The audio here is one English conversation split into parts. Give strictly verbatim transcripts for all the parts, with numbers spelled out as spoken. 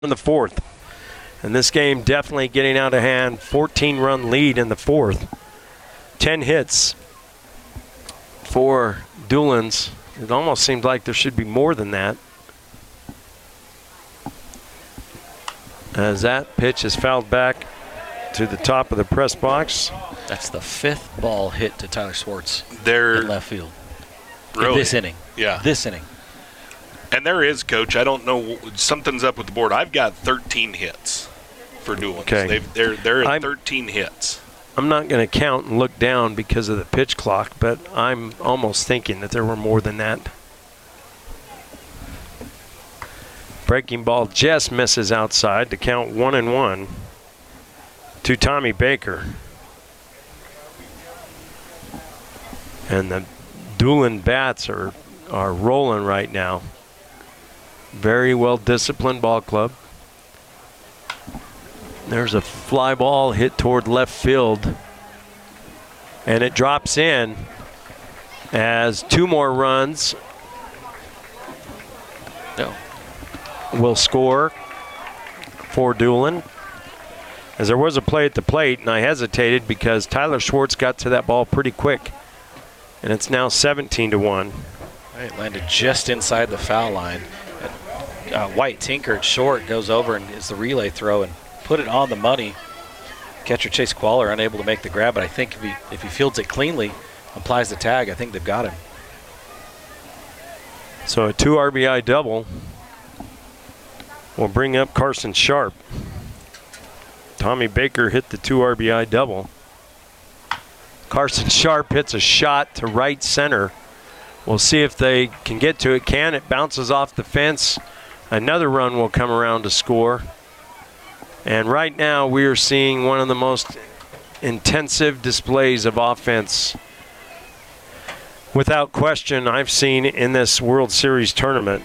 in the fourth. And this game definitely getting out of hand. fourteen run lead in the fourth. ten hits for Dulans. It almost seems like there should be more than that. As that pitch is fouled back to the top of the press box. That's the fifth ball hit to Tyler Schwartz They're in left field. really, in this inning. Yeah. This inning. And there is, Coach. I don't know. Something's up with the board. I've got thirteen hits for Dulans. Okay. They've, they're they're at I'm, thirteen hits. I'm not going to count and look down because of the pitch clock, but I'm almost thinking that there were more than that. Breaking ball just misses outside to count one and one to Tommy Baker. And the Dulan bats are, are rolling right now. Very well disciplined ball club. There's a fly ball hit toward left field. And it drops in as two more runs No. will score for Dulan. As there was a play at the plate, and I hesitated because Tyler Schwartz got to that ball pretty quick. And it's now seventeen to one. It landed just inside the foul line. Uh, White tinkered short, goes over and is the relay throw and put it on the money. Catcher Chase Qualler unable to make the grab, but I think if he if he fields it cleanly, applies the tag, I think they've got him. So a two R B I double will bring up Carson Sharp. Tommy Baker hit the two R B I double. Carson Sharp hits a shot to right center. We'll see if they can get to it. Can it bounces off the fence. Another run will come around to score. And right now we are seeing one of the most intensive displays of offense, without question, I've seen in this World Series tournament.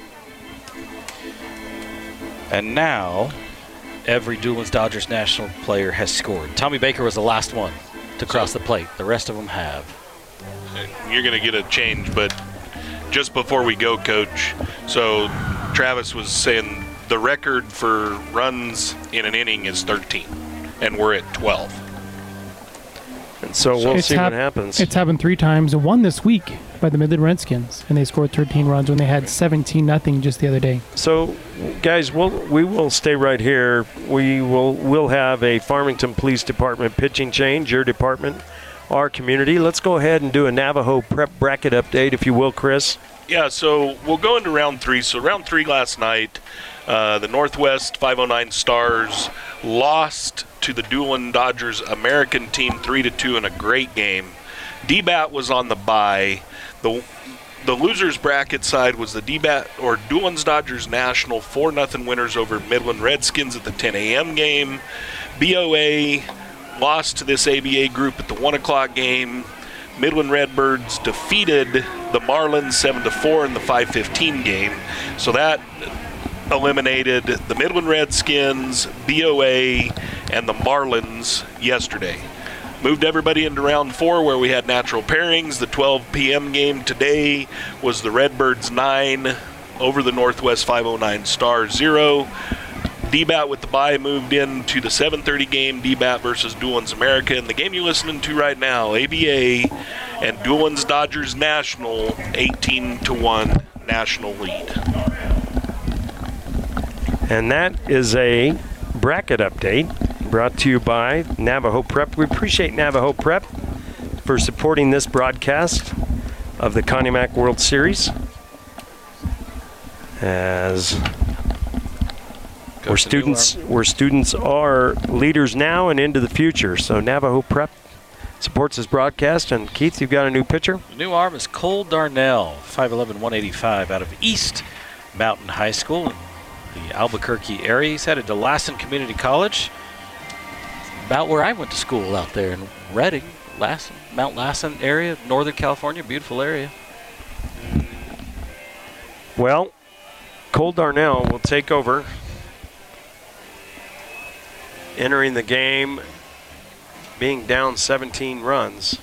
And now every Dulans Dodgers national player has scored. Tommy Baker was the last one to cross the plate. The rest of them have. You're going to get a change, but just before we go, Coach, so Travis was saying the record for runs in an inning is thirteen, and we're at twelve. And so we'll It's see hap- what happens. It's happened three times. One this week by the Midland Redskins, and they scored thirteen runs when they had seventeen nothing just the other day. So, guys, we'll, we will stay right here. We will we'll have a Farmington Police Department pitching change, your department, our community. Let's go ahead and do a Navajo prep bracket update, if you will, Chris. Yeah, so we'll go into round three. So round three last night, uh, the Northwest five oh nine Stars lost to the Dulans Dodgers American team three to two in a great game. D-B A T was on the bye. The the losers bracket side was the D-B A T or Dulans Dodgers National four nothing winners over Midland Redskins at the ten a.m. game. B O A lost to this A B A group at the one o'clock game. Midland Redbirds defeated the Marlins seven to four in the five fifteen game. So that eliminated the Midland Redskins, B O A, and the Marlins yesterday. Moved everybody into round four where we had natural pairings. The twelve p.m. game today was the Redbirds nine over the Northwest five oh nine Stars zero. D-B A T with the bye moved into the seven thirty game, D-B A T versus Dulans America. And the game you're listening to right now, A B A and Dulans Dodgers National, eighteen to one national lead. And that is a bracket update brought to you by Navajo Prep. We appreciate Navajo Prep for supporting this broadcast of the Connie Mack World Series, as where students, where students are leaders now and into the future. So Navajo Prep supports this broadcast. And Keith, you've got a new pitcher? The new arm is Cole Darnell, five eleven, one eighty-five, out of East Mountain High School in the Albuquerque area. He's headed to Lassen Community College, about where I went to school out there in Redding, Lassen, Mount Lassen area, Northern California, beautiful area. Well, Cole Darnell will take over, entering the game being down seventeen runs.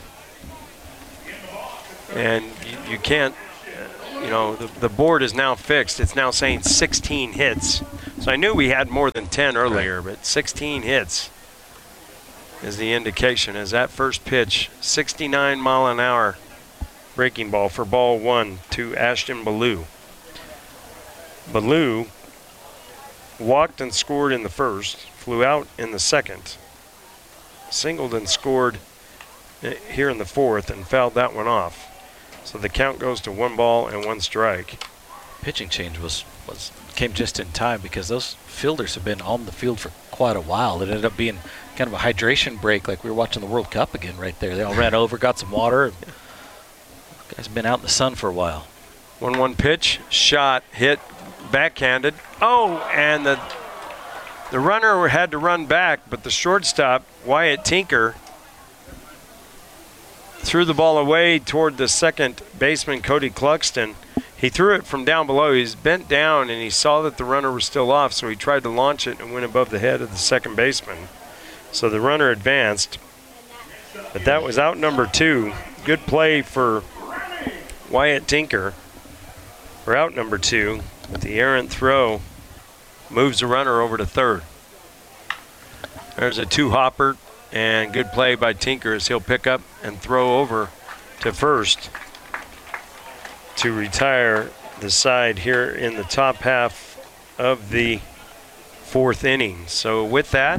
And you, you can't, you know, the, the board is now fixed. It's now saying sixteen hits. So I knew we had more than ten earlier, but sixteen hits is the indication. As that first pitch, sixty-nine mile an hour breaking ball for ball one to Ashton Ballou. Ballou walked and scored in the first, flew out in the second, singled and scored here in the fourth, and fouled that one off. So the count goes to one ball and one strike. Pitching change was, was came just in time because those fielders have been on the field for quite a while. It ended up being kind of a hydration break, like we were watching the World Cup again right there. They all ran over, got some water. Guys been out in the sun for a while. one one pitch, shot, hit, backhanded. Oh, and the the runner had to run back, but the shortstop, Wyatt Tinker, threw the ball away toward the second baseman, Cody Cluxton. He threw it from down below. He's bent down, and he saw that the runner was still off, so he tried to launch it and went above the head of the second baseman. So the runner advanced, but that was out number two. Good play for Wyatt Tinker for out number two, but the errant throw moves the runner over to third. There's a two-hopper, and good play by Tinker as he'll pick up and throw over to first to retire the side here in the top half of the fourth inning. So with that,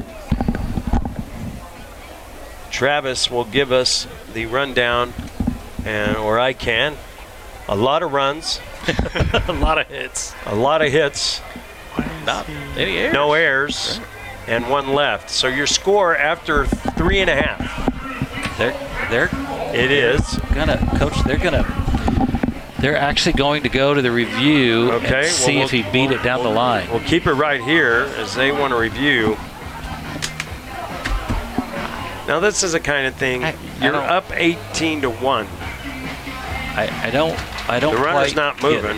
Travis will give us the rundown, and or I can. A lot of runs, A lot of hits. a lot of hits, Not any errors. no errors, and one left. So your score after three and a half. They're they're It is. gonna coach. They're gonna. They're actually going to go to the review Okay, and well, see if he we'll- beat it down the line. We'll keep it right here as they want to review. Now this is the kind of thing, I- I you're don't- up eighteen to one. I, I don't. I don't. The runner's quite not get moving. it.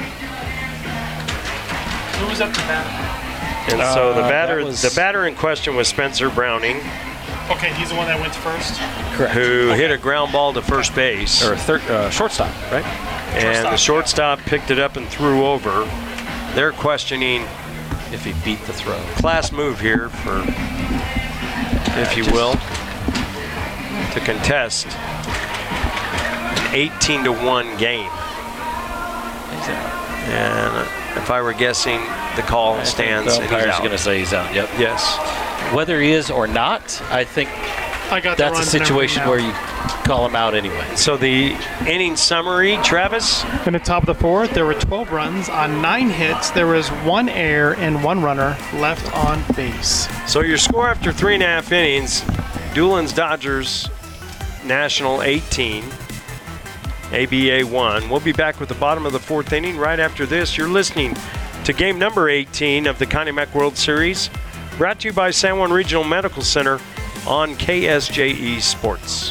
Who was up to bat? And so the Uh, batter that was- the batter in question was Spencer Browning, Okay, he's the one that went first. Correct. who hit a ground ball to first base. Or third uh, shortstop, right? And the shortstop picked it up and threw over. They're questioning If he beat the throw. class move here for, if you just- will, to contest an eighteen to one game. He's out. And if I were guessing, the call stands The and he's umpire's out. going to say he's out. Yep. Yes. Whether he is or not, I think I got that's a situation where you call him out anyway. So the inning summary, Travis. In the top of the fourth, there were twelve runs on nine hits. There was one error and one runner left on base. So your score after three and a half innings, Doolin's Dodgers National eighteen, A B A one. We'll be back with the bottom of the fourth inning right after this. You're listening to game number eighteen of the Connie Mack World Series, brought to you by San Juan Regional Medical Center on K S J E Sports.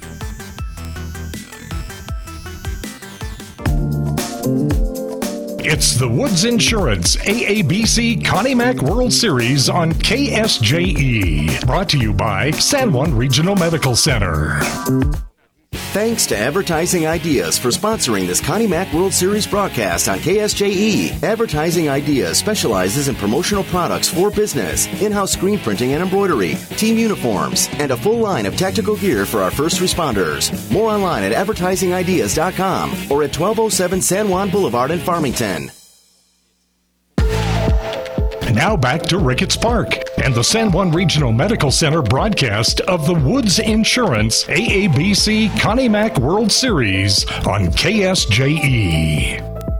It's the Woods Insurance A A B C Connie Mack World Series on K S J E. Brought to you by San Juan Regional Medical Center. Thanks to Advertising Ideas for sponsoring this Connie Mack World Series broadcast on K S J E. Advertising Ideas specializes in promotional products for business, in-house screen printing and embroidery, team uniforms, and a full line of tactical gear for our first responders. More online at advertising ideas dot com or at twelve oh seven San Juan Boulevard in Farmington. Now back to Ricketts Park and the San Juan Regional Medical Center broadcast of the Woods Insurance A A B C Connie Mack World Series on K S J E.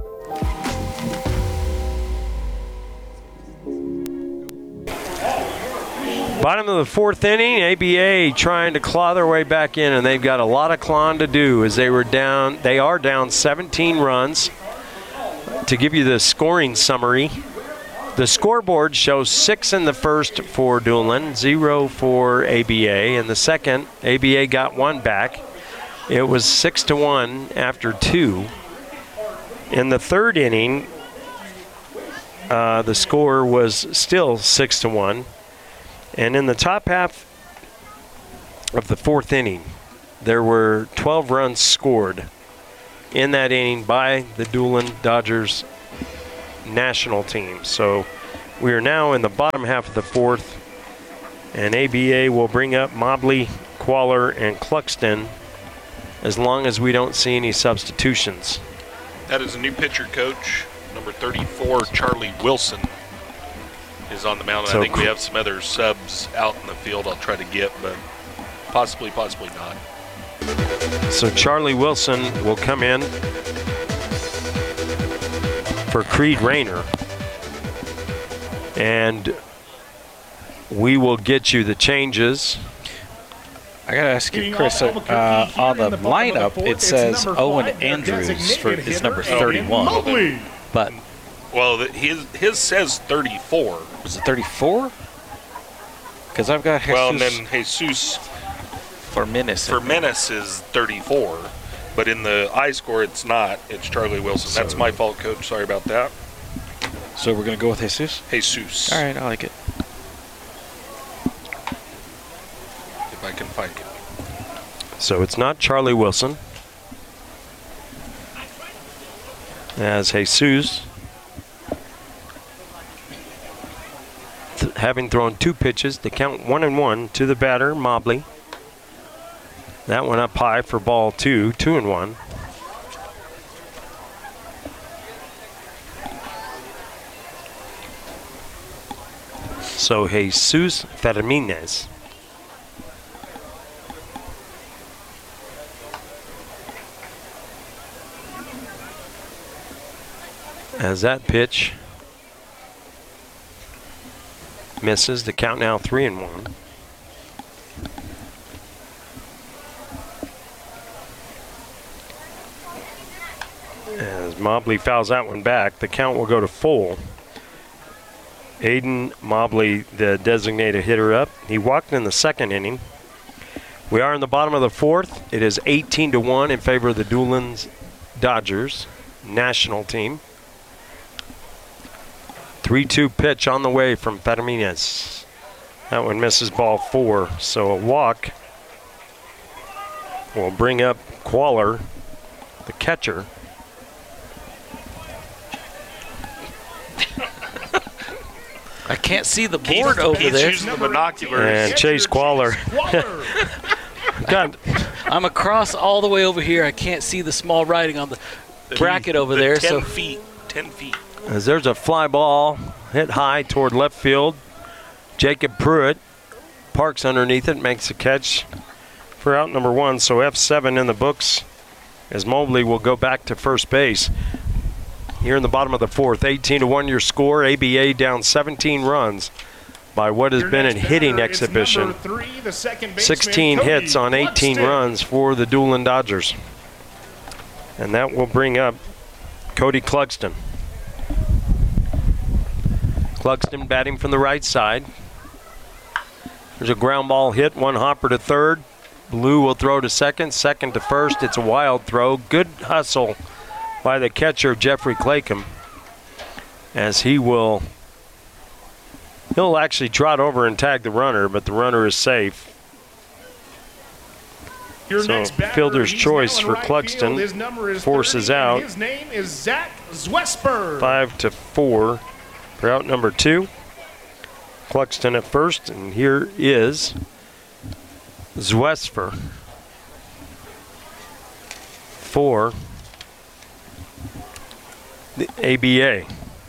Bottom of the fourth inning, A B A trying to claw their way back in, and they've got a lot of clawing to do as they were down. They are down seventeen runs. To give you the scoring summary, the scoreboard shows six in the first for Doolin, zero for A B A. In the second, A B A got one back. It was six to one after two. In the third inning, uh, the score was still six to one. And in the top half of the fourth inning, there were twelve runs scored in that inning by the Doolin Dodgers national team. So We are now in the bottom half of the fourth, and A B A will bring up Mobley, Qualler, and Cluxton as long as we don't see any substitutions. That is a new pitcher, coach. Number thirty-four, Charlie Wilson, is on the mound. So I think we cr- have some other subs out in the field I'll try to get, but possibly, possibly not. So Charlie Wilson will come in for Creed Rayner. And we will get you the changes. I gotta ask you, Chris. Uh, on the lineup, it says Owen Andrews for is number thirty-one. But Well, the, his his says thirty-four. was it thirty-four? Because I've got Jesus Well, and then Jesus Formenis. for Menace is thirty-four, but in the I score it's not. It's Charlie Wilson. That's So- my fault, coach. Sorry about that. So we're gonna go with Jesus. Jesus. All right, I like it. If I can find it. So it's not Charlie Wilson. As Jesus, th- having thrown two pitches, to count one and one to the batter, Mobley. That one up high for ball two, two and one. So Jesus Ferminez. As that pitch misses, the count now three and one. As Mobley fouls that one back, the count will go to full. Aiden Mobley, the designated hitter, up. He walked in the second inning. We are in the bottom of the fourth. It is eighteen to one in favor of the Doolins Dodgers national team. three two pitch on the way from Ferminez. That one misses ball four, so a walk will bring up Qualler, the catcher. I can't see the Keith- board over Keith's there. using the binoculars. And Chase Qualler. God, I'm across all the way over here. I can't see the small writing on the bracket over The there. ten So feet. ten feet. as there's a fly ball hit high toward left field. Jacob Pruitt parks underneath it, makes a catch for out number one. So F seven in the books as Mobley will go back to first base. Here in the bottom of the fourth, eighteen to one your score. A B A down seventeen runs by what has been a hitting exhibition. sixteen hits on eighteen runs for the Doolin Dodgers. And that will bring up Cody Cluxton. Cluxton batting from the right side. There's a ground ball hit, one hopper to third. Blue will throw to second, second to first. It's a wild throw. Good hustle by the catcher, Jeffrey Claycomb, as he will, he'll actually trot over and tag the runner, but the runner is safe. Your So, next batter, fielder's he's choice now in for right Cluxton. field. His number is Forces thirty, and out. His name is Zach Zwesper. Five to four for out number two. Cluxton at first, and here is Zwesper for the A B A.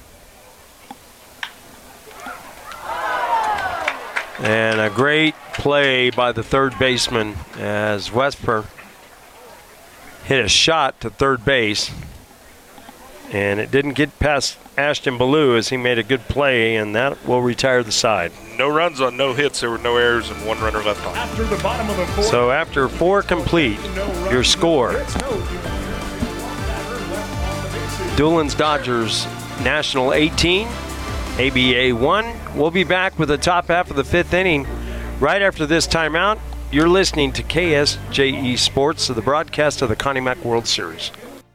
And a great play by the third baseman as Wesper hit a shot to third base. And it didn't get past Ashton Ballou as he made a good play, and that will retire the side. No runs on no hits. There were no errors and one runner left on. After the bottom of the fourth, So after four complete, no runs, your score, hits, no batter left on the bases. Doolin's Dodgers National eighteen, A B A one. We'll be back with the top half of the fifth inning right after this timeout. You're listening to K S J E Sports, the broadcast of the Connie Mack World Series.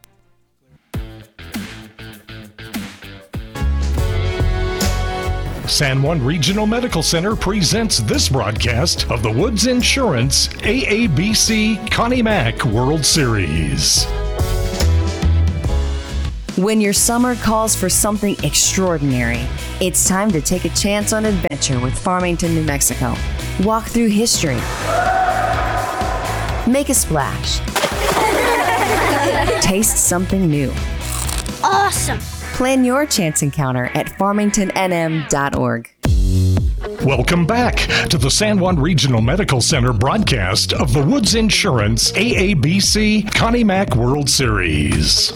San Juan Regional Medical Center presents this broadcast of the Woods Insurance A A B C Connie Mack World Series. When your summer calls for something extraordinary, It's time to take a chance on adventure with Farmington, New Mexico. Walk through history. Make a splash. Taste something new. Awesome! Plan your chance encounter at farmington n m dot org. Welcome back to the San Juan Regional Medical Center broadcast of the Woods Insurance A A B C Connie Mack World Series.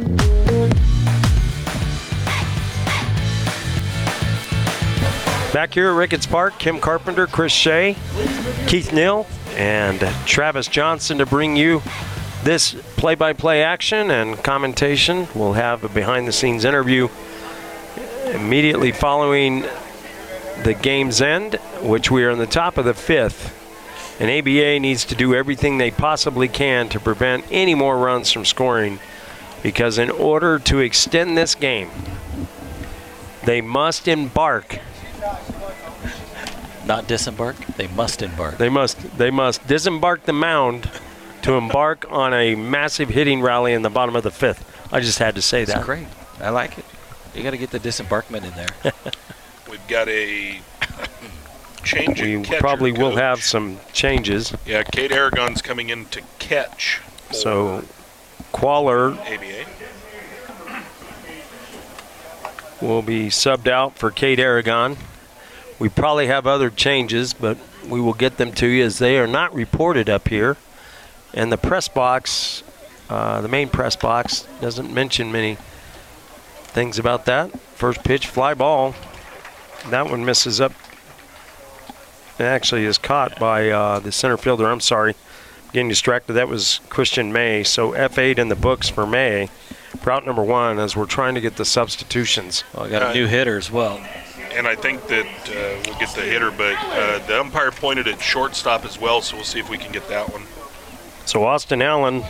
Back here at Ricketts Park, Kim Carpenter, Chris Shea, Keith Neal, and Travis Johnson to bring you this play-by-play action and commentation. We'll have a behind-the-scenes interview immediately following the game's end, which we are in the top of the fifth. And A B A needs to do everything they possibly can to prevent any more runs from scoring, because in order to extend this game, they must embark. Not disembark. They must embark. They must. They must disembark the mound to embark on a massive hitting rally in the bottom of the fifth. I just had to say That's that. great. I like it. You got to get the disembarkment in there. We've got a change in We catcher probably will coach. have some changes. Yeah, Kate Aragon's coming in to catch for So, Qualler A B A. will be subbed out for Kate Aragon. We probably have other changes, but we will get them to you as they are not reported up here. And the press box, uh, the main press box, doesn't mention many things about that. First pitch, fly ball. That one misses up. It actually is caught by uh, the center fielder. I'm sorry. Getting distracted. That was Christian May. So F eight in the books for May. Route number one as we're trying to get the substitutions. Well, I got a new hitter as well. And I think that uh, we'll get the hitter, but uh, the umpire pointed at shortstop as well, so we'll see if we can get that one. So Austin Allen,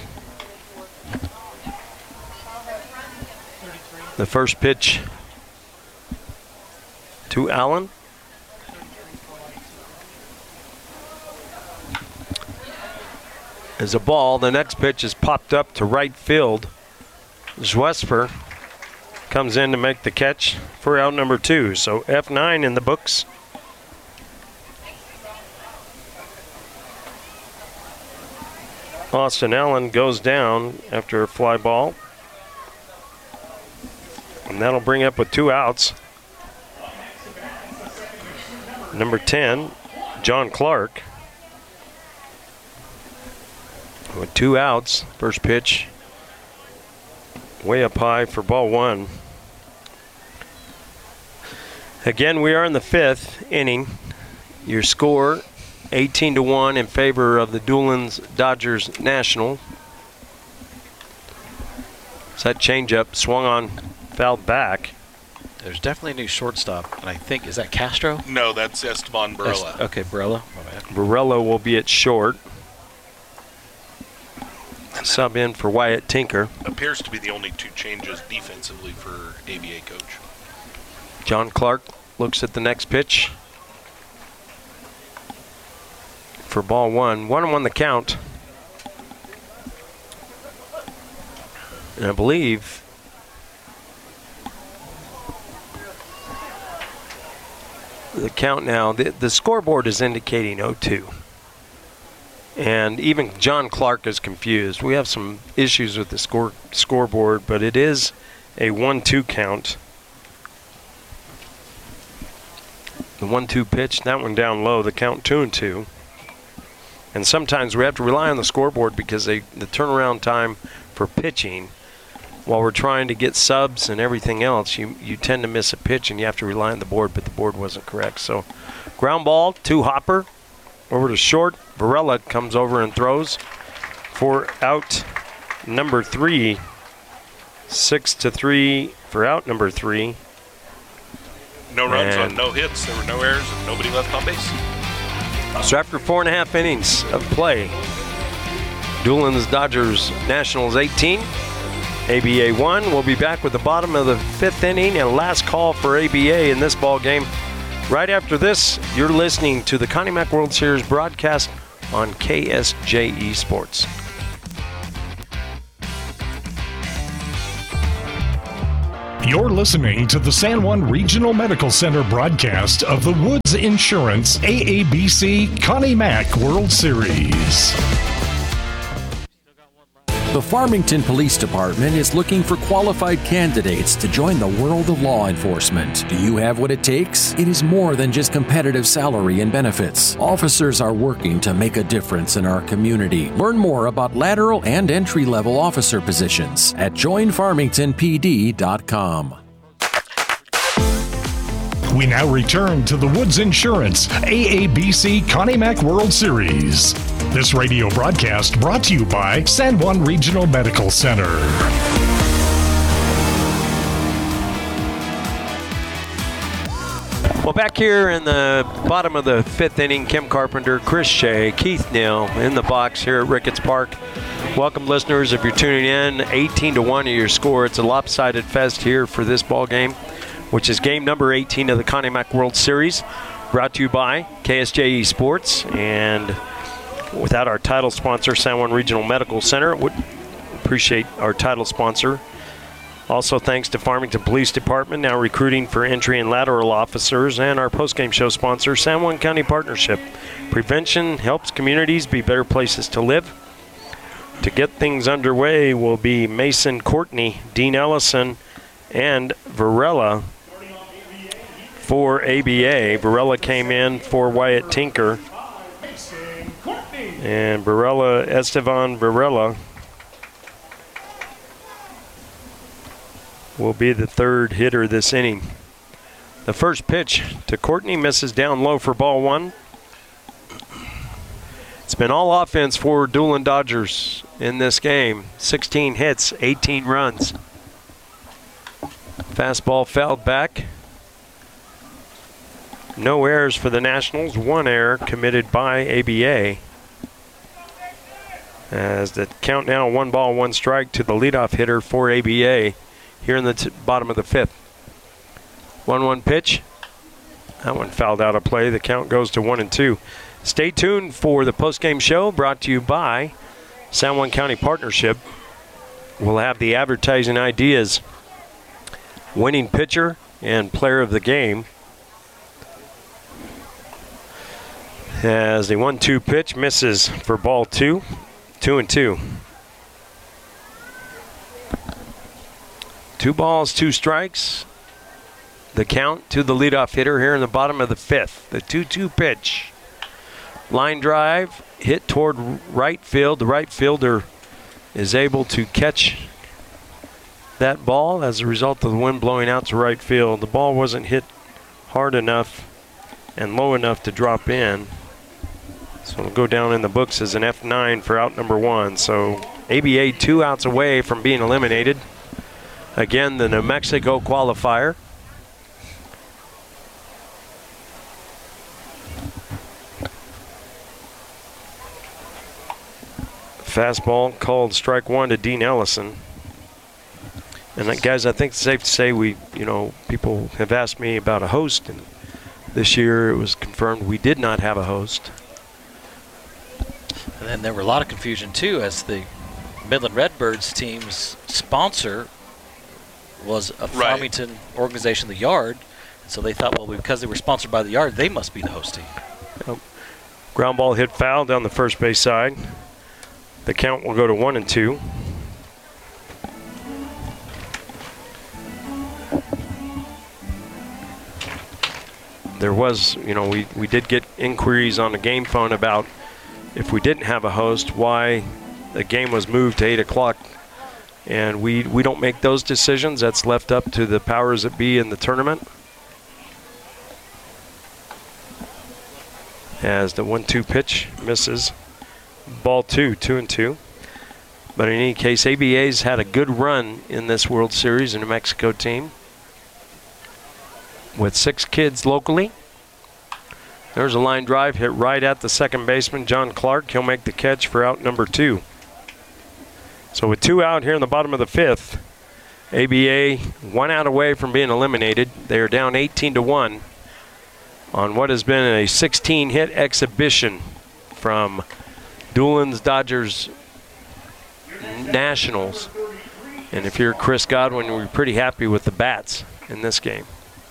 the first pitch to Allen. Is a ball. The next pitch is popped up to right field. Zwesper comes in to make the catch for out number two. So F nine in the books. Austin Allen goes down after a fly ball. And that'll bring up with two outs. Number ten, John Clark. With two outs, first pitch way up high for ball one. Again, we are in the fifth inning. Your score, eighteen to one in favor of the Doolins Dodgers National. So that changeup swung on, fouled back. There's definitely a new shortstop, and I think, is that Castro? No, that's Esteban Barella. Est- okay, Barella. My bad. Barella will be at short. Sub in for Wyatt Tinker. Appears to be the only two changes defensively for A B A coach. John Clark looks at the next pitch for ball one. One and one the count. And I believe the count now, the, the scoreboard is indicating oh two. And even John Clark is confused. We have some issues with the score scoreboard, but it is a one two count. The one two pitch, that one down low, the count two and two. And sometimes we have to rely on the scoreboard because they, the turnaround time for pitching, while we're trying to get subs and everything else, you, you tend to miss a pitch and you have to rely on the board, but the board wasn't correct. So ground ball to Hopper, over to short. Varela comes over and throws for out number three. Six to three for out number three. No runs And on no hits. There were no errors and nobody left on base. So after four and a half innings of play, Doolins Dodgers Nationals eighteen, A B A one. We'll be back with the bottom of the fifth inning and last call for A B A in this ball game. Right after this, you're listening to the Connie Mack World Series broadcast on K S J E Sports. You're listening to the San Juan Regional Medical Center broadcast of the Woods Insurance A A B C Connie Mack World Series. The Farmington Police Department is looking for qualified candidates to join the world of law enforcement. Do you have what it takes? It is more than just competitive salary and benefits. Officers are working to make a difference in our community. Learn more about lateral and entry-level officer positions at join farmington p d dot com. We now return to the Woods Insurance A A B C Connie Mack World Series. This radio broadcast brought to you by San Juan Regional Medical Center. Well, back here in the bottom of the fifth inning, Kim Carpenter, Chris Shea, Keith Neal in the box here at Ricketts Park. Welcome, listeners. If you're tuning in, eighteen to one is your score. It's a lopsided fest here for this ball game, which is game number eighteen of the Connie Mack World Series, brought to you by K S J E Sports. And without our title sponsor, San Juan Regional Medical Center, would appreciate our title sponsor. Also, thanks to Farmington Police Department, now recruiting for entry and lateral officers, and our postgame show sponsor, San Juan County Partnership. Prevention helps communities be better places to live. To get things underway will be Mason Courtney, Dean Ellison, and Varela for A B A. Varela came in for Wyatt Tinker. And Varela, Estevan Varela will be the third hitter this inning. The first pitch to Courtney misses down low for ball one. It's been all offense for Doolin Dodgers in this game. sixteen hits, eighteen runs. Fastball fouled back. No errors for the Nationals. One error committed by A B A. As the count now one ball, one strike to the leadoff hitter for A B A here in the t bottom of the fifth. one one pitch. That one fouled out of play. The count goes to one and two. Stay tuned for the postgame show brought to you by San Juan County Partnership. We'll have the advertising ideas, winning pitcher and player of the game. As the one two pitch misses for ball two. Two and two. Two balls, two strikes. The count to the leadoff hitter here in the bottom of the fifth. The two two pitch. Line drive, hit toward right field. The right fielder is able to catch that ball as a result of the wind blowing out to right field. The ball wasn't hit hard enough and low enough to drop in. So it'll go down in the books as an F nine for out number one. So A B A two outs away from being eliminated. Again, the New Mexico qualifier. Fastball called strike one to Dean Ellison. And uh, guys, I think it's safe to say we, you know, people have asked me about a host, and this year it was confirmed we did not have a host. And then there were a lot of confusion too, as the Midland Redbirds team's sponsor was a Right. Farmington organization, the Yard. So they thought, well, because they were sponsored by the Yard, they must be the host team. Yep. Ground ball hit foul down the first base side. The count will go to one and two. There was, you know, we, we did get inquiries on the game phone about if we didn't have a host, why the game was moved to eight o'clock. And we, we don't make those decisions. That's left up to the powers that be in the tournament. As the one two pitch misses. Ball two, two and two. But in any case, A B A's had a good run in this World Series, a New Mexico team, with six kids locally. There's a line drive hit right at the second baseman, John Clark. He'll make the catch for out number two. So with two out here in the bottom of the fifth, A B A one out away from being eliminated. They are down eighteen to one on what has been a sixteen hit exhibition from Doolin's Dodgers Nationals. And if you're Chris Godwin, you're pretty happy with the bats in this game.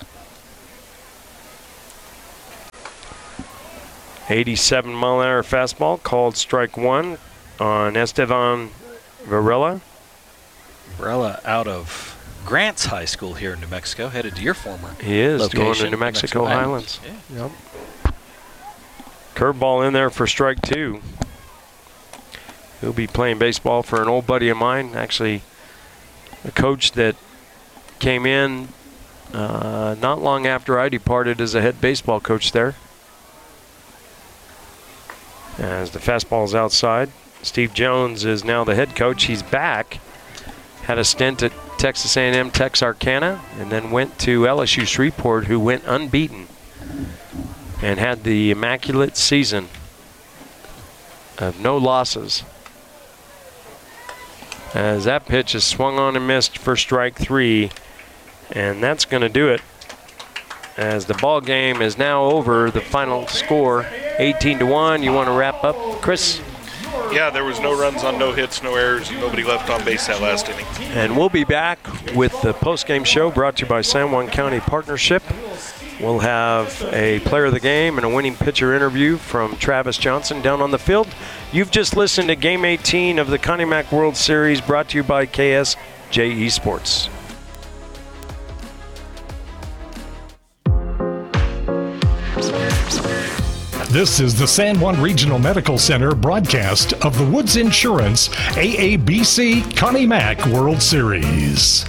eighty-seven mile an hour fastball called strike one on Estevan Varela. Varela out of Grants High School here in New Mexico, headed to your former He is location, going to New Mexico, New Mexico Highlands. Highlands. Yeah. Yep. Curveball in there for strike two. He'll be playing baseball for an old buddy of mine, actually a coach that came in uh, not long after I departed as a head baseball coach there. As the fastball is outside, Steve Jones is now the head coach. He's back. Had a stint at Texas A and M Texarkana, and then went to L S U Shreveport, who went unbeaten and had the immaculate season of no losses. As that pitch is swung on and missed for strike three, and that's going to do it. As the ball game is now over, the final score eighteen to one. You want to wrap up, Chris? Yeah, there was no runs on no hits, no errors, nobody left on base that last inning. And we'll be back with the post-game show brought to you by San Juan County Partnership. We'll have a player of the game and a winning pitcher interview from Travis Johnson down on the field. You've just listened to Game eighteen of the Connie Mack World Series, brought to you by K S J E Sports. This is the San Juan Regional Medical Center broadcast of the Woods Insurance A A B C Connie Mack World Series.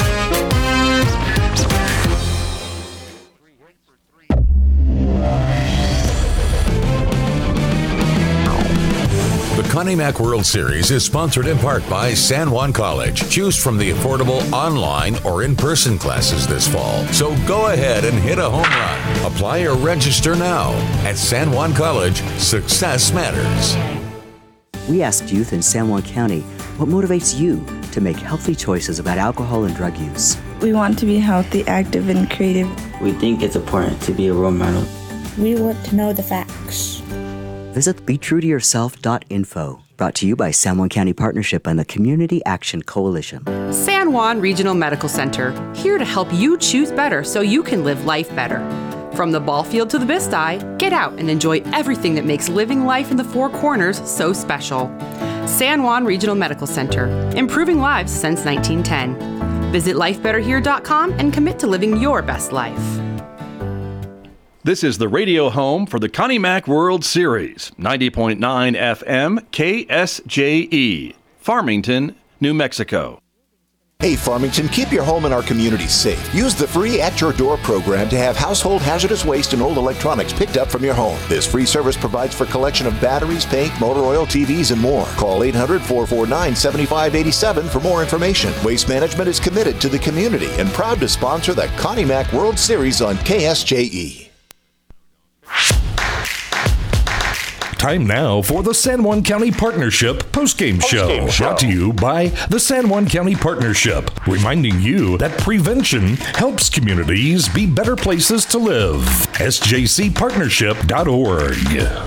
The Connie Mack World Series is sponsored in part by San Juan College. Choose from the affordable online or in-person classes this fall. So go ahead and hit a home run. Apply or register now. At San Juan College, success matters. We asked youth in San Juan County, what motivates you to make healthy choices about alcohol and drug use? We want to be healthy, active, and creative. We think it's important to be a role model. We want to know the facts. Visit be true to yourself dot info. Brought to you by San Juan County Partnership and the Community Action Coalition. San Juan Regional Medical Center, here to help you choose better so you can live life better. From the ball field to the Bisteye, get out and enjoy everything that makes living life in the Four Corners so special. San Juan Regional Medical Center, improving lives since nineteen ten. Visit life better here dot com and commit to living your best life. This is the radio home for the Connie Mack World Series, ninety point nine F M K S J E, Farmington, New Mexico. Hey Farmington, keep your home and our community safe. Use the free At Your Door program to have household hazardous waste and old electronics picked up from your home. This free service provides for collection of batteries, paint, motor oil, T Vs, and more. Call eight hundred, four four nine, seven five eight seven for more information. Waste Management is committed to the community and proud to sponsor the Connie Mack World Series on K S J E. Time now for the San Juan County Partnership postgame show, Postgame show. Brought to you by the San Juan County Partnership, reminding you that prevention helps communities be better places to live. S J C partnership dot org.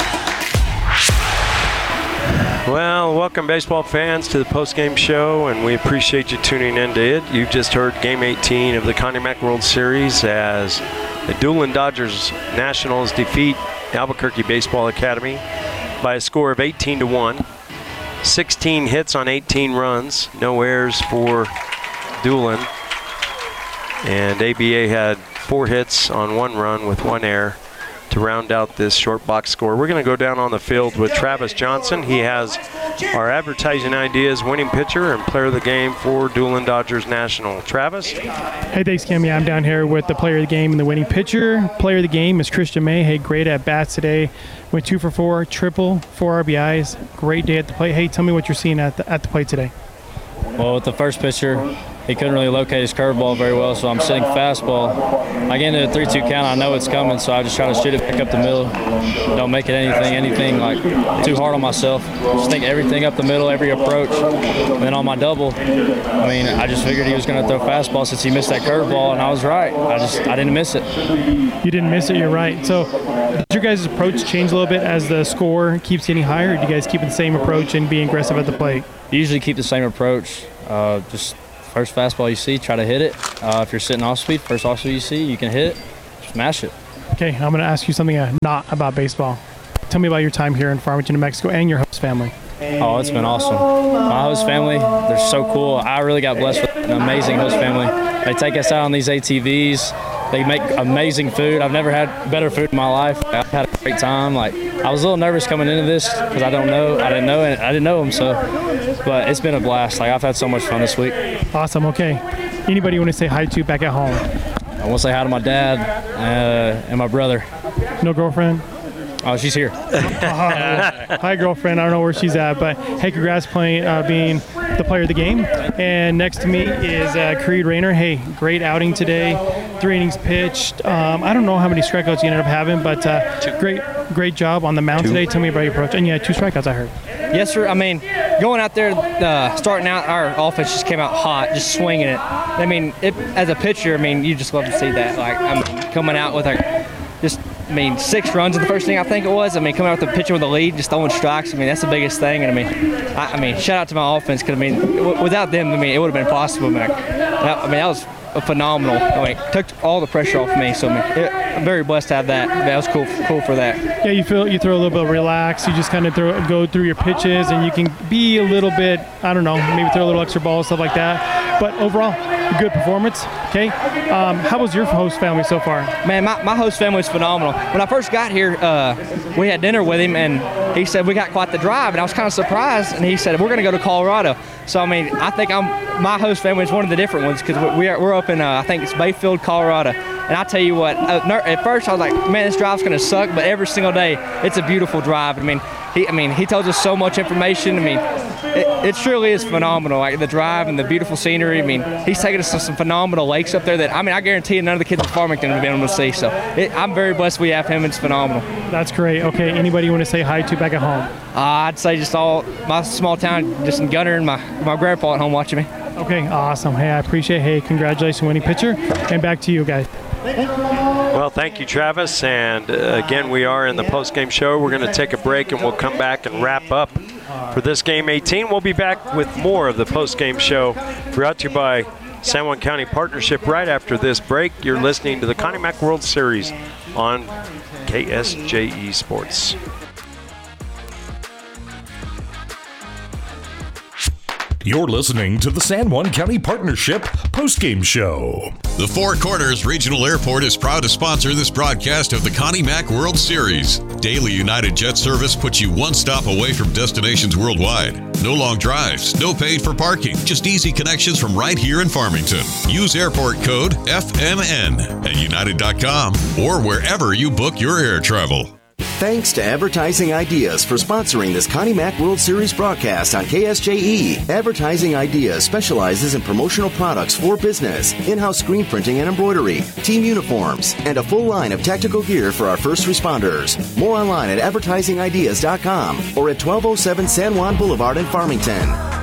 Well, welcome baseball fans to the postgame show, and we appreciate you tuning into it. You've just heard Game eighteen of the Connie Mack World Series as the Doolin Dodgers Nationals defeat Albuquerque Baseball Academy by a score of eighteen to one. sixteen hits on eighteen runs, no errors for Doolin. And A B A had four hits on one run with one error to round out this short box score. We're going to go down on the field with Travis Johnson. He has our advertising ideas winning pitcher and player of the game for Doolin Dodgers National. Travis? Hey, thanks, Kim. Yeah, I'm down here with the player of the game and the winning pitcher. Player of the game is Christian May. Hey, great at bats today. Went two for four, triple, four R B Is. Great day at the plate. Hey, tell me what you're seeing at the, at the plate today. Well, with the first pitcher, he couldn't really locate his curveball very well, so I'm sitting fastball. I get into a three two count, I know it's coming, so I just try to shoot it back up the middle. Don't make it anything, anything like too hard on myself. Just think everything up the middle, every approach. And then on my double, I mean, I just figured he was going to throw fastball since he missed that curveball, and I was right. I just, I didn't miss it. You didn't miss it, you're right. So did your guys' approach change a little bit as the score keeps getting higher, or do you guys keep the same approach and be aggressive at the plate? Usually keep the same approach. Uh, just first fastball you see, try to hit it. Uh, if you're sitting off speed, first off speed you see, you can hit it, smash it. Okay, I'm going to ask you something uh, not about baseball. Tell me about your time here in Farmington, New Mexico, and your host family. Oh, it's been awesome. My host family, they're so cool. I really got blessed with an amazing host family. They take us out on these A T Vs. They make amazing food. I've never had better food in my life. I've had a great time. Like, I was a little nervous coming into this because I don't know. I didn't know, and I didn't know them. So, but it's been a blast. Like, I've had so much fun this week. Awesome. Okay. Anybody you want to say hi to back at home? I want to say hi to my dad uh, and my brother. No girlfriend? Oh, she's here. uh, hi, girlfriend. I don't know where she's at, but hey, congrats playing, uh, being the player of the game. And next to me is uh, Creed Rayner. Hey, great outing today. Three innings pitched. Um, I don't know how many strikeouts you ended up having, but uh, great, great job on the mound Two. today. Tell me about your approach. And yeah, two strikeouts, I heard. Yes, sir. I mean, going out there, uh, starting out, our offense just came out hot, just swinging it. I mean, it, as a pitcher, I mean, you just love to see that. Like, I mean, coming out with a just. I mean, six runs in the first inning, I think it was. I mean, coming out with the pitcher with the lead, just throwing strikes. I mean, that's the biggest thing. And I mean, I, I mean, shout out to my offense because I mean, w- without them, I mean, it would have been impossible. I mean, that, I mean, that was a phenomenal. I mean, took all the pressure off me. So I mean, it, I'm very blessed to have that. That was cool, cool for that. Yeah, you feel you throw a little bit of relax. You just kind of throw, go through your pitches, and you can be a little bit, I don't know, maybe throw a little extra ball, stuff like that. But overall, a good performance. Okay. Um, how was your host family so far? Man, my, my host family was phenomenal. When I first got here, uh, we had dinner with him, and he said we got quite the drive, and I was kind of surprised. And he said we're going to go to Colorado. So I mean, I think I'm my host family is one of the different ones because we are we're up in uh, I think it's Bayfield, Colorado. And I tell you what, uh, at first I was like, man, this drive's going to suck, but every single day it's a beautiful drive. I mean, he I mean he tells us so much information. I mean, it, it truly is phenomenal. Like the drive and the beautiful scenery. I mean, he's taking us to some phenomenal lakes up there that I mean I guarantee you none of the kids in Farmington have been able to see. So it, I'm very blessed we have him. It's phenomenal. That's great. Okay, anybody you want to say hi to back at home? Uh, I'd say just all my small town, just in Gunner and my my grandpa at home watching me. Okay, awesome. Hey, I appreciate it. Hey, congratulations, winning pitcher. And back to you guys. Well, thank you, Travis. And uh, again, we are in the post-game show. We're going to take a break, and we'll come back and wrap up for this game eighteen. We'll be back with more of the post-game show brought to you by San Juan County Partnership right after this break. You're listening to the Connie Mack World Series on K S J E Sports. You're listening to the San Juan County Partnership postgame show. The Four Corners Regional Airport is proud to sponsor this broadcast of the Connie Mack World Series. Daily United Jet service puts you one stop away from destinations worldwide. No long drives, no paid for parking, just easy connections from right here in Farmington. Use airport code F M N at united dot com or wherever you book your air travel. Thanks to Advertising Ideas for sponsoring this Connie Mack World Series broadcast on K S J E. Advertising Ideas specializes in promotional products for business, in-house screen printing and embroidery, team uniforms, and a full line of tactical gear for our first responders. More online at advertising ideas dot com or at twelve oh seven San Juan Boulevard in Farmington.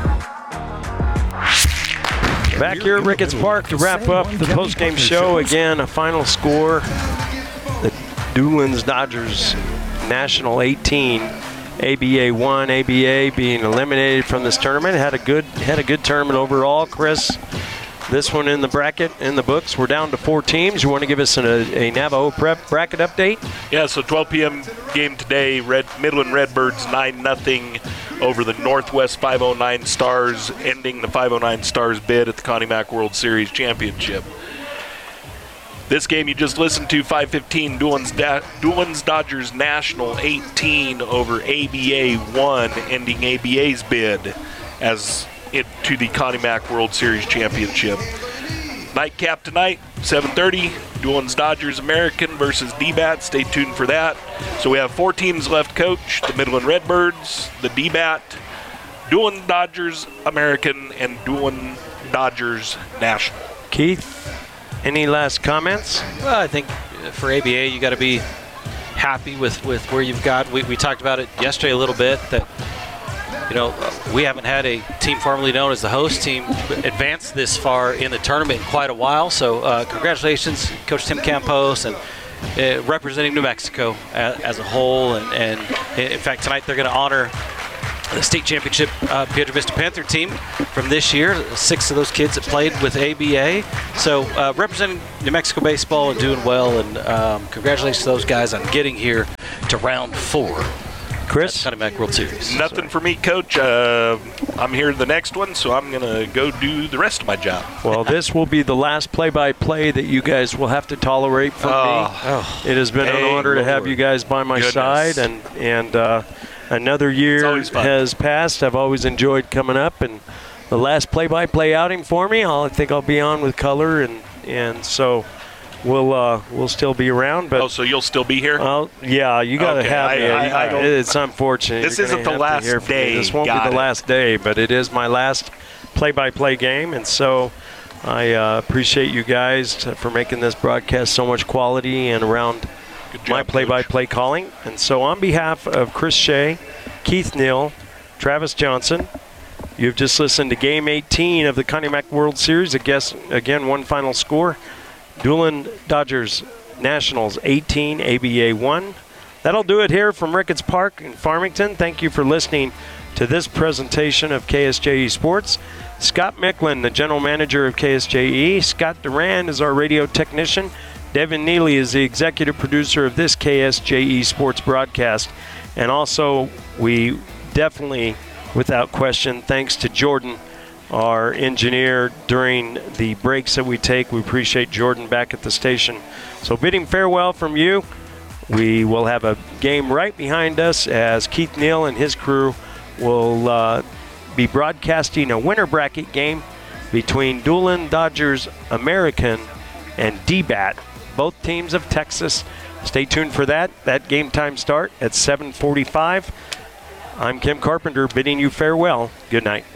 Back here at Ricketts Park to wrap up the postgame show. Again, a final score. The Doolins Dodgers National eighteen, A B A one. A B A being eliminated from this tournament. Had a good had a good tournament overall, Chris. This one in the bracket, in the books. We're down to four teams. You want to give us an, a, a Navajo Prep bracket update? Yeah, so twelve p.m. game today. Red Midland Redbirds nine nothing over the Northwest five oh nine Stars, ending the five oh nine Stars bid at the Connie Mack World Series Championship. This game you just listened to, five fifteen, Doolins, da- Doolins Dodgers National eighteen over A B A one, ending A B A's bid as it to the Connie Mack World Series Championship. Nightcap tonight, seven thirty, Doolins Dodgers American versus D-Bat. Stay tuned for that. So we have four teams left, Coach. The Midland Redbirds, the D-Bat, Doolins Dodgers American, and Doolins Dodgers National. Keith? Any last comments? Well, I think for A B A, you got to be happy with, with where you've got. We, we talked about it yesterday a little bit that, you know, we haven't had a team formerly known as the host team advance this far in the tournament in quite a while. So uh, congratulations, Coach Tim Campos, and uh, representing New Mexico as, as a whole. And, and in fact, tonight they're going to honor the state championship uh, Piedra Vista Panther team from this year. Six of those kids that played with A B A. So uh, representing New Mexico baseball and doing well. And um, congratulations to those guys on getting here to round four. Chris? Connie Mack World Series. Nothing for me, Coach. Uh, I'm here the next one, so I'm going to go do the rest of my job. Well, this will be the last play-by-play that you guys will have to tolerate from Oh. me. Oh. It has been Hey, an honor to have Lord. you guys by my Goodness. side, and and uh, another year always fun. has passed. I've always enjoyed coming up, and the last play-by-play outing for me, I'll, I think I'll be on with color, and and so we'll uh, we'll still be around. But Oh, so you'll still be here? I'll, yeah, you got to Okay, have I- me. I- I don't- It's unfortunate. This You're gonna isn't the have to last hear from me. day. This won't Got be the it. last day, but it is my last play-by-play game, and so I uh, appreciate you guys t- for making this broadcast so much quality and around my play-by-play calling. And so on behalf of Chris Shea, Keith Neal, Travis Johnson, you've just listened to Game eighteen of the Connie Mack World Series. I guess, again, one final score. Doolin Dodgers Nationals eighteen, A B A one. That'll do it here from Ricketts Park in Farmington. Thank you for listening to this presentation of K S J E Sports. Scott Micklin, the general manager of K S J E. Scott Duran is our radio technician. Devin Neely is the executive producer of this K S J E Sports broadcast. And also, we definitely, without question, thanks to Jordan, our engineer during the breaks that we take. We appreciate Jordan back at the station. So bidding farewell from you, we will have a game right behind us as Keith Neal and his crew will uh, be broadcasting a winter bracket game between Doolin Dodgers American and D BAT, both teams of Texas. Stay tuned for that. That game time start at seven forty-five. I'm Kim Carpenter bidding you farewell. Good night.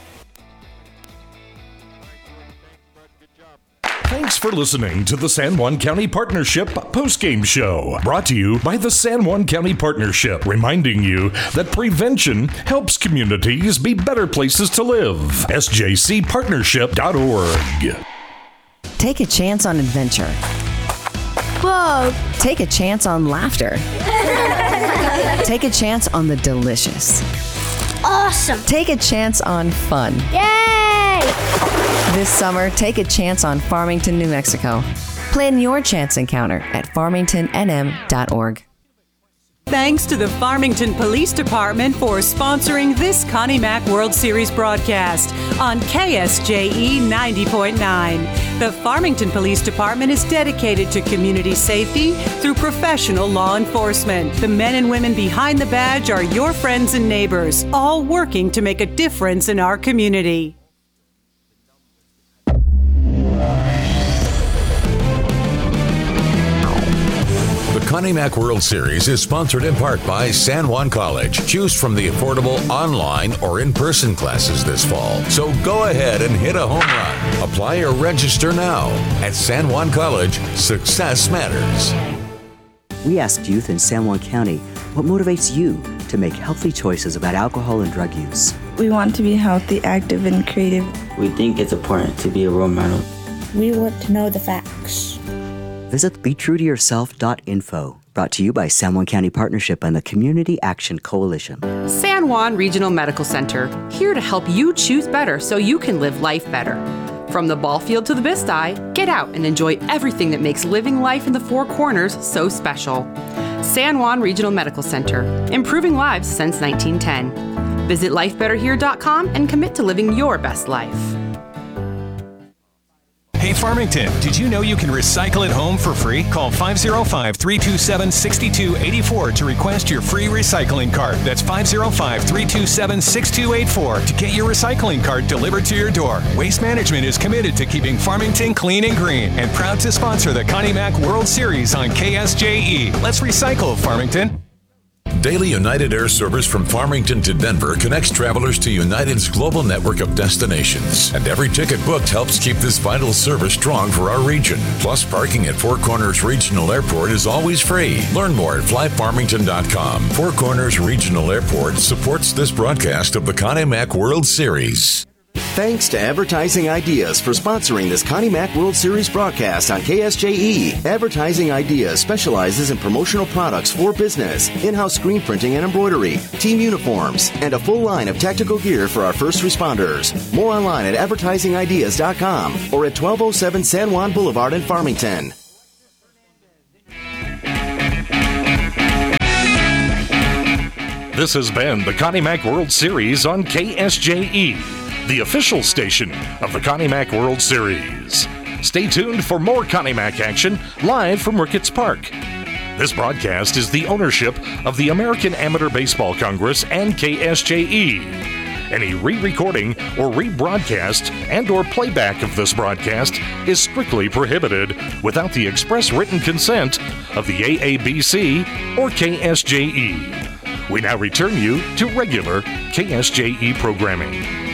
Thanks for listening to the San Juan County Partnership Postgame Show, brought to you by the San Juan County Partnership, reminding you that prevention helps communities be better places to live. S J C partnership dot org. Take a chance on adventure. Whoa! Take a chance on laughter. Take a chance on the delicious. Awesome! Take a chance on fun. Yay! This summer, take a chance on Farmington, New Mexico. Plan your chance encounter at farmington n m dot org. Thanks to the Farmington Police Department for sponsoring this Connie Mack World Series broadcast on K S J E ninety point nine. The Farmington Police Department is dedicated to community safety through professional law enforcement. The men and women behind the badge are your friends and neighbors, all working to make a difference in our community. The Connie Mack World Series is sponsored in part by San Juan College. Choose from the affordable online or in-person classes this fall. So go ahead and hit a home run. Apply or register now. At San Juan College, success matters. We asked youth in San Juan County what motivates you to make healthy choices about alcohol and drug use. We want to be healthy, active, and creative. We think it's important to be a role model. We want to know the facts. Visit be true to yourself dot info. Brought to you by San Juan County Partnership and the Community Action Coalition. San Juan Regional Medical Center, here to help you choose better so you can live life better. From the ball field to the Bist-Eye, get out and enjoy everything that makes living life in the Four Corners so special. San Juan Regional Medical Center, improving lives since nineteen ten. Visit life better here dot com and commit to living your best life. Hey Farmington, did you know you can recycle at home for free? Call five oh five, three two seven, six two eight four to request your free recycling cart. That's five oh five, three two seven, six two eight four to get your recycling cart delivered to your door. Waste Management is committed to keeping Farmington clean and green and proud to sponsor the Connie Mack World Series on K S J E. Let's recycle, Farmington. Daily United Air Service from Farmington to Denver connects travelers to United's global network of destinations. And every ticket booked helps keep this vital service strong for our region. Plus, parking at Four Corners Regional Airport is always free. Learn more at fly farmington dot com. Four Corners Regional Airport supports this broadcast of the Connie Mack World Series. Thanks to Advertising Ideas for sponsoring this Connie Mack World Series broadcast on K S J E. Advertising Ideas specializes in promotional products for business, in-house screen printing and embroidery, team uniforms, and a full line of tactical gear for our first responders. More online at advertising ideas dot com or at twelve oh seven San Juan Boulevard in Farmington. This has been the Connie Mack World Series on K S J E, the official station of the Connie Mack World Series. Stay tuned for more Connie Mack action live from Ricketts Park. This broadcast is the ownership of the American Amateur Baseball Congress and K S J E. Any re-recording or rebroadcast and or playback of this broadcast is strictly prohibited without the express written consent of the A A B C or K S J E. We now return you to regular K S J E programming.